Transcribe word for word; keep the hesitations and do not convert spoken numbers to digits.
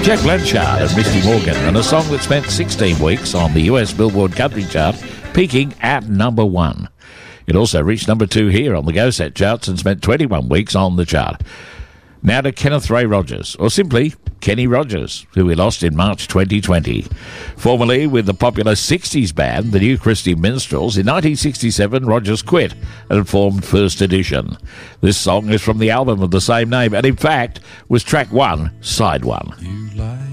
Jack Blanchard and Misty Morgan, and a song that spent sixteen weeks on the U S Billboard Country Chart, peaking at number one. It also reached number two here on the Go Set charts and spent twenty-one weeks on the chart. Now to Kenneth Ray Rogers, or simply Kenny Rogers, who we lost in March twenty twenty. Formerly with the popular sixties band, the New Christy Minstrels, in nineteen sixty-seven Rogers quit and formed First Edition. This song is from the album of the same name and in fact was track one, side one.